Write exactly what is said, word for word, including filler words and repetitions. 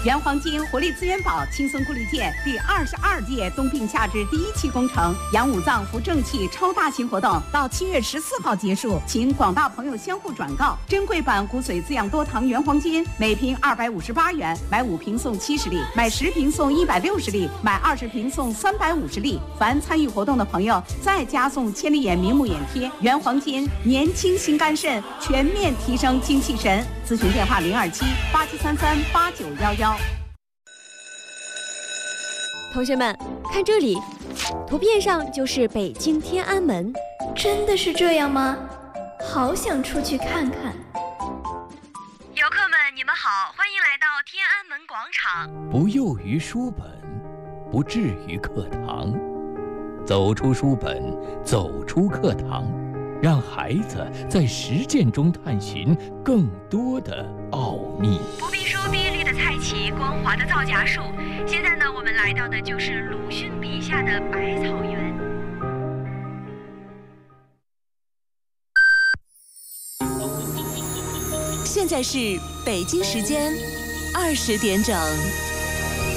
原黄金活力资源宝轻松固力件第二十二届冬病夏治第一期工程阳五脏扶正气超大型活动到七月十四号结束，请广大朋友相互转告。珍贵版骨髓滋养多糖原黄金每瓶二百五十八元，买五瓶送七十粒，买十瓶送一百六十粒，买二十瓶送三百五十粒。凡参与活动的朋友再加送千里眼明目眼贴。原黄金年轻心肝肾，全面提升精气神。咨询电话零二七八七三三八九幺幺。 同学们，看这里，图片上就是北京天安门。 真的是这样吗？好想出去看看。 游客们，你们好，欢迎来到天安门广场。 不囿于书本，不至于课堂。走出书本，走出课堂，让孩子在实践中探寻更多的奥秘。 不必说碧绿的菜畦，光滑的皂荚树。现在呢，我们来到的就是鲁迅笔下的百草园。 现在是北京时间二十点整。